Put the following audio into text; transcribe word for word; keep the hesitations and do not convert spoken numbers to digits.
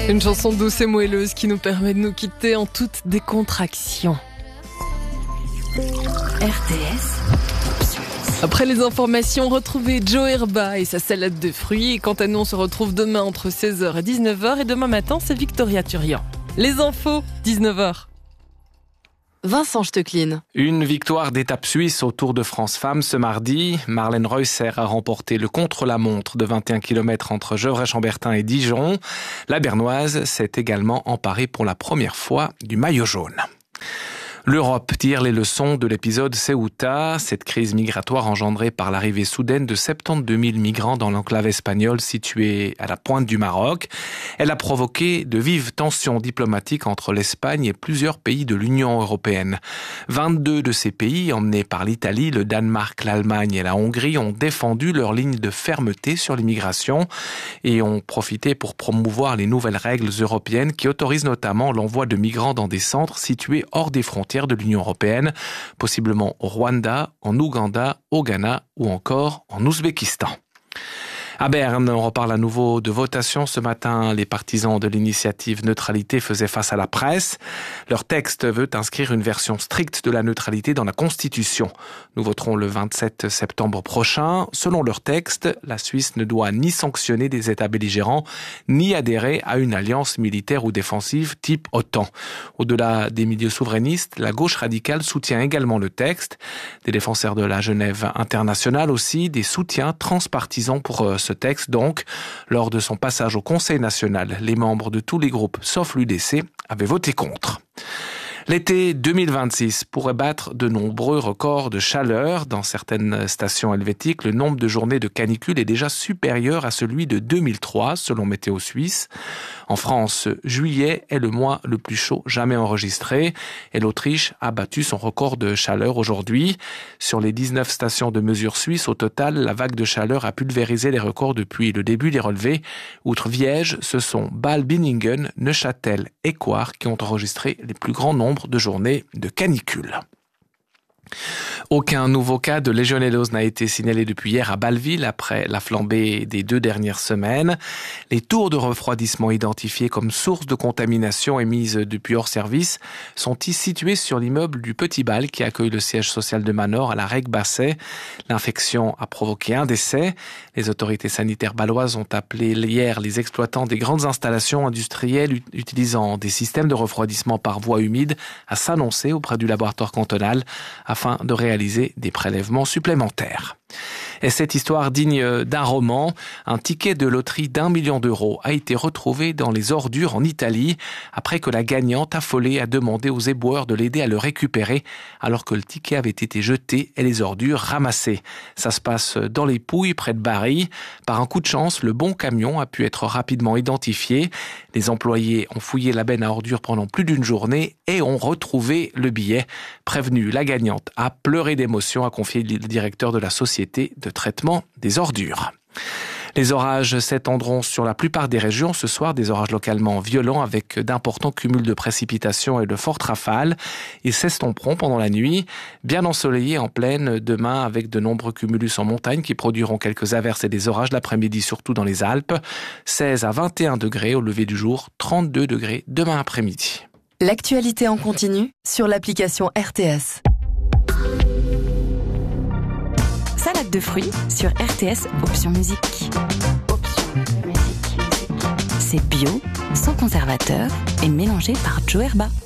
Une chanson douce et moelleuse qui nous permet de nous quitter en toute décontraction. R T S. Après les informations, retrouvez Joe Herba et sa salade de fruits. Et quant à nous, on se retrouve demain entre seize heures et dix-neuf heures. Et demain matin, c'est Victoria Turian. Les infos, dix-neuf heures. Vincent Stecklin. Une victoire d'étape suisse au Tour de France Femmes ce mardi. Marlène Reusser a remporté le contre-la-montre de vingt et un kilomètres entre Gevrey-Chambertin et Dijon. La Bernoise s'est également emparée pour la première fois du maillot jaune. L'Europe tire les leçons de l'épisode Ceuta. Cette crise migratoire engendrée par l'arrivée soudaine de soixante-douze mille migrants dans l'enclave espagnole située à la pointe du Maroc. Elle a provoqué de vives tensions diplomatiques entre l'Espagne et plusieurs pays de l'Union européenne. vingt-deux de ces pays, emmenés par l'Italie, le Danemark, l'Allemagne et la Hongrie, ont défendu leur ligne de fermeté sur l'immigration et ont profité pour promouvoir les nouvelles règles européennes qui autorisent notamment l'envoi de migrants dans des centres situés hors des frontières de l'Union européenne, possiblement au Rwanda, en Ouganda, au Ghana ou encore en Ouzbékistan. À Berne, on reparle à nouveau de votation. Ce matin, les partisans de l'initiative neutralité faisaient face à la presse. Leur texte veut inscrire une version stricte de la neutralité dans la Constitution. Nous voterons le vingt-sept septembre prochain. Selon leur texte, la Suisse ne doit ni sanctionner des États belligérants, ni adhérer à une alliance militaire ou défensive type OTAN. Au-delà des milieux souverainistes, la gauche radicale soutient également le texte. Des défenseurs de la Genève internationale aussi, des soutiens transpartisans pour ce texte. Donc, lors de son passage au Conseil national, les membres de tous les groupes, sauf l'U D C, avaient voté contre. L'été deux mille vingt-six pourrait battre de nombreux records de chaleur. Dans certaines stations helvétiques, le nombre de journées de canicule est déjà supérieur à celui de deux mille trois, selon Météo Suisse. En France, juillet est le mois le plus chaud jamais enregistré et l'Autriche a battu son record de chaleur aujourd'hui. Sur les dix-neuf stations de mesure suisses, au total, la vague de chaleur a pulvérisé les records depuis le début des relevés. Outre Viège, ce sont Bâle, Binningen, Neuchâtel et Coire qui ont enregistré les plus grands nombres de journées de canicule. Aucun nouveau cas de légionellose n'a été signalé depuis hier à Bâle-Ville après la flambée des deux dernières semaines. Les tours de refroidissement identifiés comme source de contamination émises depuis hors service sont situés sur l'immeuble du Petit Bâle qui accueille le siège social de Manor à la Règue-Basset. L'infection a provoqué un décès. Les autorités sanitaires bâloises ont appelé hier les exploitants des grandes installations industrielles utilisant des systèmes de refroidissement par voie humide à s'annoncer auprès du laboratoire cantonal afin de réaliser des prélèvements supplémentaires. Et cette histoire digne d'un roman, un ticket de loterie d'un million d'euros a été retrouvé dans les ordures en Italie après que la gagnante affolée a demandé aux éboueurs de l'aider à le récupérer alors que le ticket avait été jeté et les ordures ramassées. Ça se passe dans les Pouilles près de Bari. Par un coup de chance, le bon camion a pu être rapidement identifié. Les employés ont fouillé la benne à ordures pendant plus d'une journée et ont retrouvé le billet. Prévenue, la gagnante a pleuré d'émotion, a confié le directeur de la société de traitement des ordures. Les orages s'étendront sur la plupart des régions ce soir, des orages localement violents avec d'importants cumuls de précipitations et de fortes rafales. Ils s'estomperont pendant la nuit, bien ensoleillés en plaine demain avec de nombreux cumulus en montagne qui produiront quelques averses et des orages l'après-midi, surtout dans les Alpes. seize à vingt et un degrés au lever du jour, trente-deux degrés demain après-midi. L'actualité en continu sur l'application R T S. Salade de fruits sur R T S Option Musique. Option Musique. C'est bio, sans conservateur et mélangé par Joe Herba.